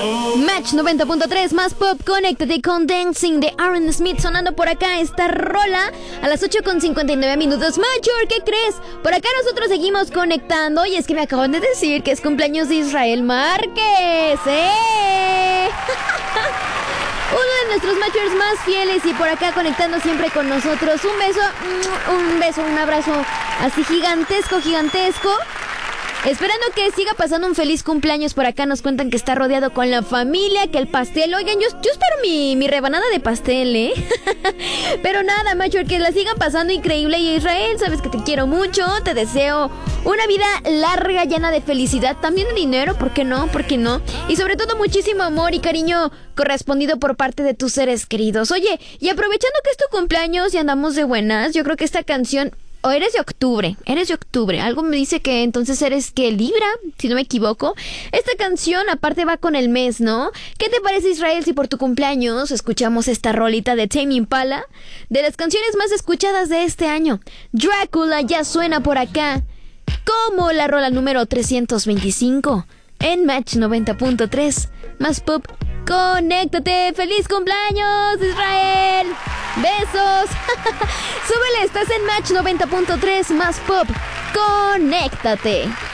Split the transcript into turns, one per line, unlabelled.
Match 90.3 más pop, conéctate con Dancing de Aaron Smith sonando por acá esta rola a las 8:59 Mayor, ¿qué crees? Por acá nosotros seguimos conectando y es que me acaban de decir que es cumpleaños de Israel Márquez, uno de nuestros Matchers más fieles y por acá conectando siempre con nosotros. Un beso, un abrazo así gigantesco. Esperando que siga pasando un feliz cumpleaños. Por acá nos cuentan que está rodeado con la familia, que el pastel... Oigan, yo espero mi rebanada de pastel, Pero nada, macho, que la sigan pasando increíble. Y Israel, sabes que te quiero mucho. Te deseo una vida larga, llena de felicidad. También de dinero, ¿por qué no? Y sobre todo muchísimo amor y cariño correspondido por parte de tus seres queridos. Oye, y aprovechando que es tu cumpleaños y andamos de buenas, yo creo que esta canción... O eres de octubre. Algo me dice que entonces eres que Libra, si no me equivoco. Esta canción aparte va con el mes, ¿no? ¿Qué te parece, Israel, si por tu cumpleaños escuchamos esta rolita de Tame Impala? De las canciones más escuchadas de este año. Drácula ya suena por acá como la rola número 325 en Match 90.3 más pop. ¡Conéctate! ¡Feliz cumpleaños, Israel! ¡Besos! Súbele, estás en Match 90.3 más pop. ¡Conéctate!